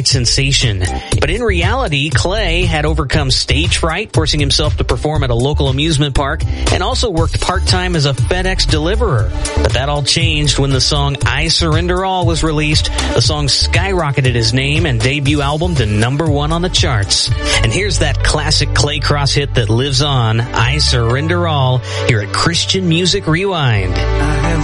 overnight sensation. But in reality, Clay had overcome stage fright, forcing himself to perform at a local amusement park, and also worked part-time as a FedEx deliverer. But that all changed when the song I Surrender All was released. The song skyrocketed his name and debut album to #1 on the charts. And here's that classic Clay Cross hit that lives on, I Surrender All, here at Christian Music Rewind.